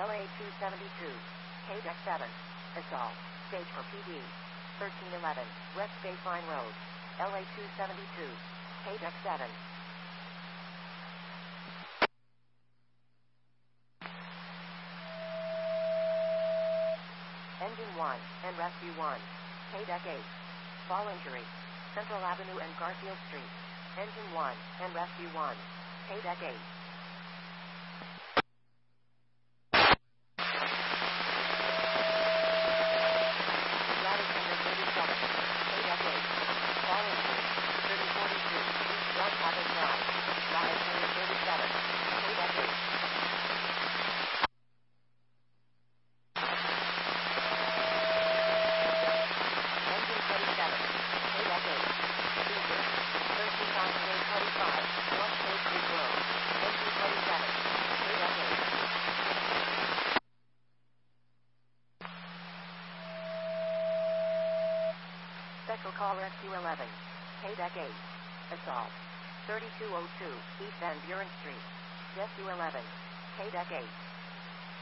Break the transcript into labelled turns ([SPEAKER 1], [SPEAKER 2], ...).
[SPEAKER 1] LA 272, KDEC 7, assault, stage for PD, 1311, West Baseline Road, LA 272, KDEC 7. Engine 1, and Rescue 1, KDEC 8, fall injury, Central Avenue and Garfield Street, Engine 1, and Rescue 1, KDEC 8. Special call Rescue 11, KDEC 8, assault, 3202, East Van Buren Street, Rescue 11, KDEC 8.